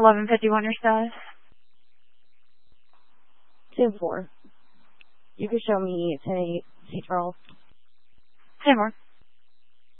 11:51 your status. 10-4. You can show me 10-8, St. Charles. 10 more.